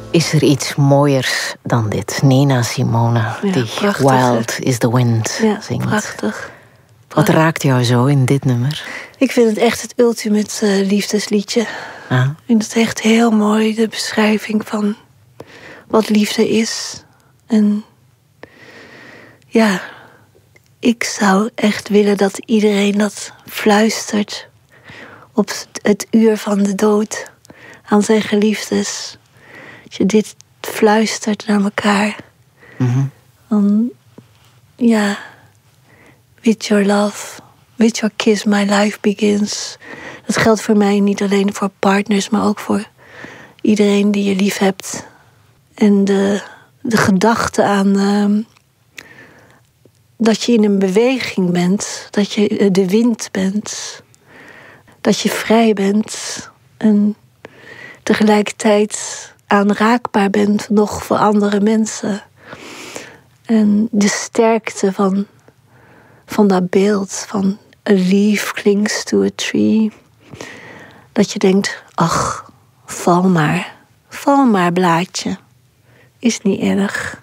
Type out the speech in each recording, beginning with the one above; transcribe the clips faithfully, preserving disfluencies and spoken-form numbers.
Is er iets mooiers dan dit? Nina Simone, Ja, die prachtig, Wild is the Wind Ja, zingt. prachtig. Wat raakt jou zo in dit nummer? Ik vind het echt het ultimate uh, liefdesliedje. Ah. Ik vind het echt heel mooi, de beschrijving van wat liefde is. En ja, ik zou echt willen dat iedereen dat fluistert op het uur van de dood aan zijn geliefdes. Als je dit fluistert naar elkaar, Mm-hmm. dan ja, with your love, with your kiss my life begins. Dat geldt voor mij niet alleen voor partners, maar ook voor iedereen die je lief hebt. En de, de gedachte aan uh, dat je in een beweging bent, dat je de wind bent, dat je vrij bent en tegelijkertijd aanraakbaar bent nog voor andere mensen. En de sterkte van, van dat beeld van a leaf clings to a tree. Dat je denkt, ach, val maar, val maar blaadje. Is niet erg.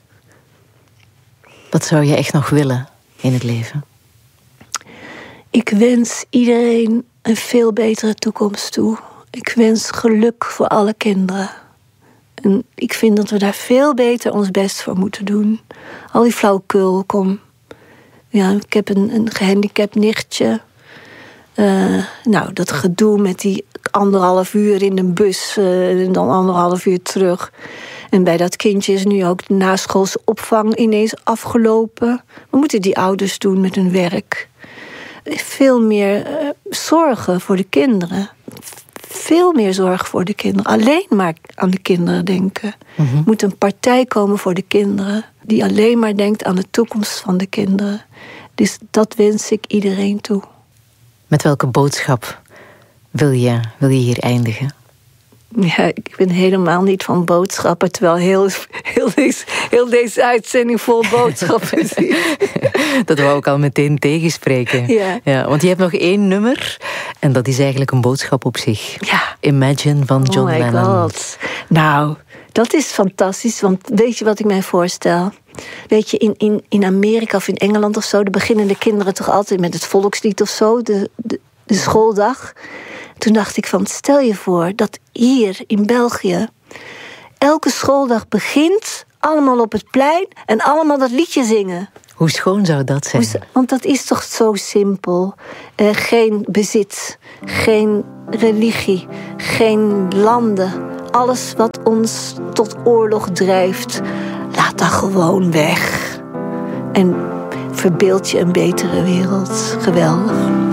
Wat zou je echt nog willen in het leven? Ik wens iedereen een veel betere toekomst toe. Ik wens geluk voor alle kinderen. En ik vind dat we daar veel beter ons best voor moeten doen. Al die flauwekul, kom. Ja, ik heb een, een gehandicapt nichtje. Uh, nou, dat gedoe met die anderhalf uur in een bus uh, en dan anderhalf uur terug. En bij dat kindje is nu ook de naschoolse opvang ineens afgelopen. Wat moeten die ouders doen met hun werk? Veel meer uh, zorgen voor de kinderen. Veel meer zorg voor de kinderen. Alleen maar aan de kinderen denken. Mm-hmm. Er moet een partij komen voor de kinderen die alleen maar denkt aan de toekomst van de kinderen. Dus dat wens ik iedereen toe. Met welke boodschap wil je, wil je hier eindigen? Ja, ik ben helemaal niet van boodschappen, terwijl heel, heel, deze, heel deze uitzending vol boodschappen is. Dat wou ik al meteen tegenspreken. Ja. Ja, want je hebt nog één nummer en dat is eigenlijk een boodschap op zich. Ja. Imagine van John oh my Lennon. God. Nou, dat is fantastisch, want weet je wat ik mij voorstel? Weet je, in, in, in Amerika of in Engeland of zo, dan beginnen de kinderen toch altijd met het volkslied of zo, de, de, de schooldag. Toen dacht ik van, stel je voor dat hier in België elke schooldag begint, allemaal op het plein en allemaal dat liedje zingen. Hoe schoon zou dat zijn? Want dat is toch zo simpel. Uh, geen bezit, geen religie, geen landen. Alles wat ons tot oorlog drijft, laat dat gewoon weg. En verbeeld je een betere wereld. Geweldig.